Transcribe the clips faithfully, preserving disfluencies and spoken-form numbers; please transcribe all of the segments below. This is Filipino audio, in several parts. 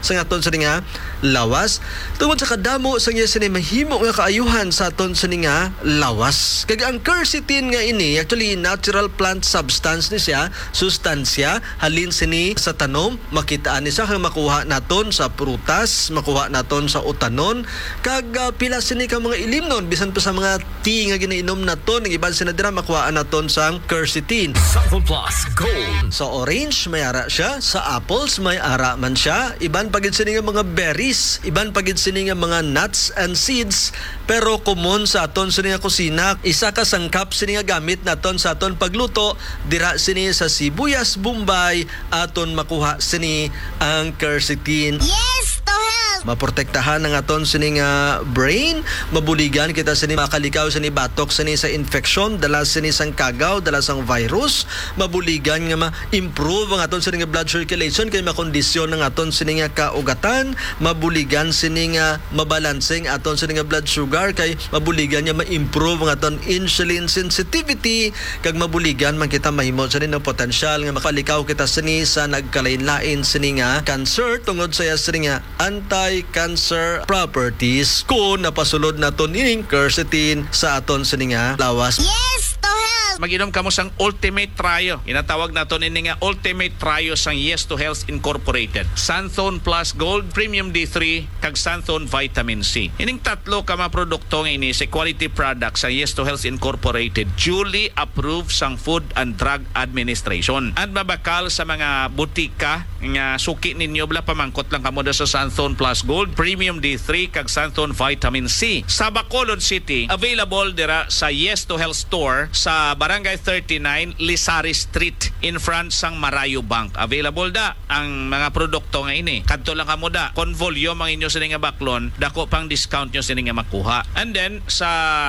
sa aton sa nga lawas. Tungod sa kadamo sa iya sini mahimo nga kaayuhan sa aton sa nga lawas. Kag ang quercetin nga ini actually natural plant substance ni siya, sustansya halin sini sa tanom, makitaan ni siya kag makuha naton sa prutas, makuha naton sa utanon, kag uh, pila sini ka mga ilimnon bisan pa sa mga tea nga ginainom naton, ang iban sina dira makuha naton sang quercetin. Sample Plus Gold. Sa orange may ara siya, sa apples may ara man siya, iban pagid sini nga mga berries, iban pagid sini nga mga nuts and seeds, pero common sa aton sini nga kusina, isa ka sangkap sini nga gamit naton sa aton pagluto, dira sini sa sibuyas bombay aton makuha sini ang quercetin. Yes, to help! Maprotektahan ang aton sini nga brain, mabuligan kita sini makalikaw sini batok sini sa infection, dala sini sang kagaw, dala sang virus, mabuligan nga ma-improve ang aton sini nga blood circulation kay makondisyon ng aton sini nga kaugatan, mabuligan sini nga mabalanseng aton sini nga blood sugar kay mabuligan nga ma-improve ang aton insulin sensitivity, kag mabuligan man kita mahimo sini ng potensyal nga makalikaw kita sini sa nagkalain-lain sini nga cancer tungod sa iya sini nga anti-cancer properties kung napasulod naton ining quercetin sa aton sini nga lawas. Yes, to help! Mag-inom kamo sang Ultimate Trio. Inatawag naton ini nga Ultimate Trio sang Yes to Health Incorporated. Santhone Plus Gold, Premium D three, kag Santhone Vitamin C. Ining tatlo ka mga produkto nga ini sa quality products sang Yes to Health Incorporated, duly approved sang Food and Drug Administration. At mabakal sa mga butika nga suki ninyo bala pamangkot lang kamo sa Santhone Plus Gold, Premium D three, kag Santhone Vitamin C. Sa Bacolod City, available dira sa Yes to Health Store sa Barangay thirty-nine, Lisari Street, in front sang Marayo Bank. Available da ang mga produkto nga ini. Kadto lang kamo da, kon volume ang inyo sini nga baklon, dako pang discount nyo sini nga makuha. And then sa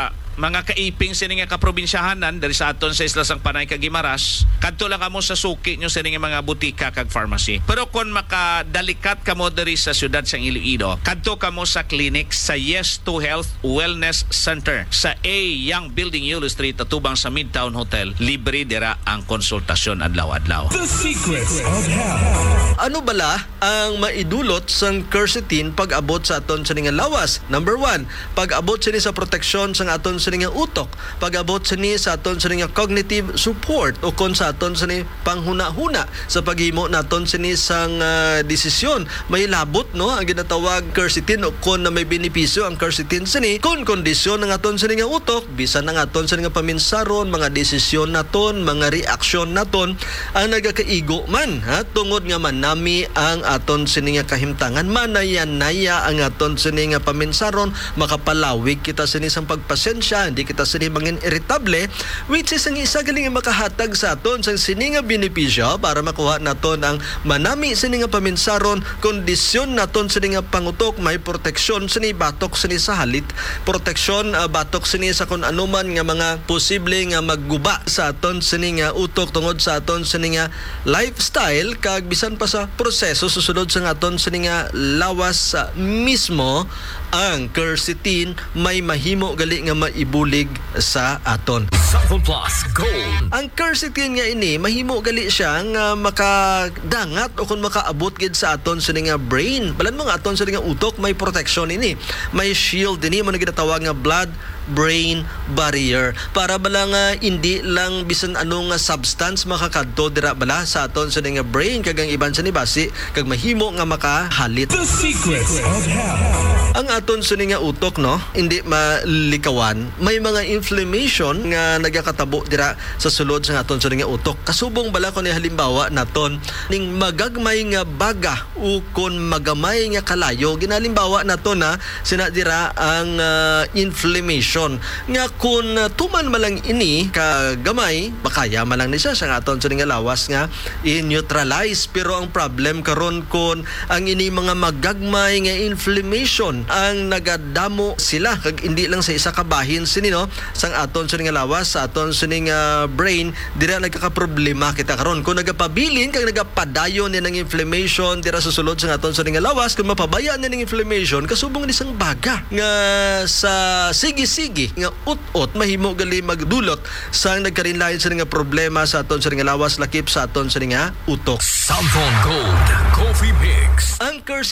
mga kaiping sini nga kaprobinsyahanan dari sa aton sa isla sang Panay kag Guimaras, kadto lang kamo sa suki nyo sini nga mga butika kag pharmacy. Pero kon makadalikat kamo diri sa syudad sang Iloilo, kadto kamo sa clinic sa Yes to Health Wellness Center sa A Young Building Yulo Street atubang sa Midtown Hotel. Libre dira ang konsultasyon adlaw-adlaw. The secrets of health. Ano bala ang maidulot sang quercetin pag abot sa aton sa nga lawas? Number one, pag abot sini sa proteksyon sang aton sa nga utok, pag abot sini sa aton sa nga cognitive support o kon sa aton sa panghuna-huna sa paghimo naton sini sang uh, desisyon. May labot no ang ginatawag quercetin o kon na may benepisyo ang quercetin sini kon kondisyon ng aton sa nga utok, bisan ng aton sa nga paminsaron, mga desisyon naton, mga reaksyon naton ang nagakaigo man ha tungod nga manami ang aton sini nga kahimtangan, manaya-naya ang aton sini nga paminsaron, makapalawig kita sini sang pagpasensya, hindi kita sini mangin irritable, which is ang isa galing nga makahatag sa aton sang sini nga benepisyo para makuha naton ang manami sini nga paminsaron, kondisyon naton sini nga pangutok, may proteksyon sini batok sini sa halit, proteksyon uh, batok sini sa kun anuman nga mga posible nga magguba sa aton sini nga utok tungod sa aton sini nga lifestyle, kag bisan pa sa proseso susunod sa aton sini nga lawas uh, mismo ang quercetin may mahimo gali nga maibulig sa aton. Sample Plus Gold. Ang quercetin nga ini mahimo gali siya nga makadangat o kung makaabot gid sa aton sa nga brain. Balan mo nga aton sa nga utok may protection ini. May shield ini mo na ginatawag nga blood brain barrier para bala nga hindi lang bisan ano nga substance makakadto dira bala sa aton sa nga brain kag ang iban sa nibasi kag mahimo nga makahalit. The secrets of health. Ang aton sa nga utok no hindi malikawan, may mga inflammation nga nagakatabo dira sa sulod sa aton sa nga utok. Kasubong bala kun halimbawa naton ning magagmay nga baga o kon magamay nga kalayo, ginalimbawa naton na sina dira ang uh, inflammation nga kun uh, tuman malang ini ka gamay makaya malang ni siya sa aton sa nga lawas nga i-neutralize, pero ang problem karon kun ang ini mga magagmay nga inflammation ang nagadamo sila kag hindi lang sa isa ka bahin sini no sang aton sa nga lawas sa aton sa nga brain dira nagkakaproblema kita karon kun nagapabilin kag nagapadayon ni ng inflammation dira sa sulod sa aton sa nga lawas kung mapabayaan ni ng inflammation kasubong ni isang baga nga sa sige-sige nga ut-ut mahimo gali magdulot sa nagkarinlain sa nga problema sa aton sa nga lawas lakip sa aton sa nga utok. Sample Gold Coffee Mix. Ang